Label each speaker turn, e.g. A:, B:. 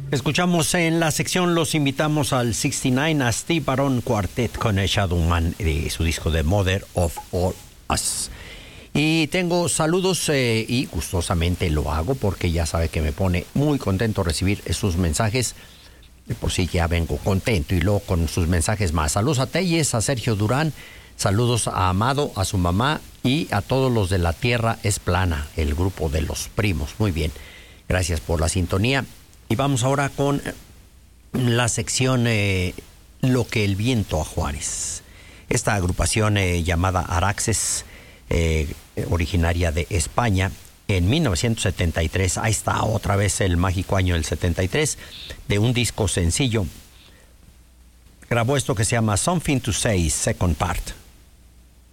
A: Escuchamos en la sección, los invitamos al 69 a Steve Barron Quartet con el Shadow Man de su disco de Mother of All Us. Y tengo saludos y gustosamente lo hago porque ya sabe que me pone muy contento recibir sus mensajes. De por sí ya vengo contento y luego con sus mensajes más. Saludos a Telles, a Sergio Durán, saludos a Amado, a su mamá y a todos los de La Tierra es Plana, el grupo de los primos. Muy bien, gracias por la sintonía. Y vamos ahora con la sección Lo que el viento a Juárez. Esta agrupación llamada Araxes, originaria de España, en 1973, ahí está otra vez el mágico año del 73, de un disco sencillo, grabó esto que se llama Something to Say, Second Part.